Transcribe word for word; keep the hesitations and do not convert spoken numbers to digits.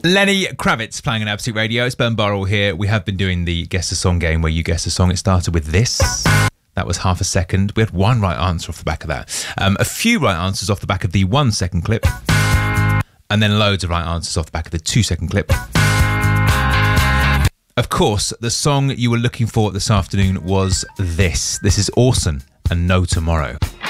Lenny Kravitz playing on Absolute Radio. It's Ben Burrell here. We have been doing the Guess a Song game where you guess a song. It started with this. That was half a second. We had one right answer off the back of that. Um, a few right answers off the back of the one second clip. And then loads of right answers off the back of the two second clip. Of course, the song you were looking for this afternoon was this. This is Orson and No Tomorrow.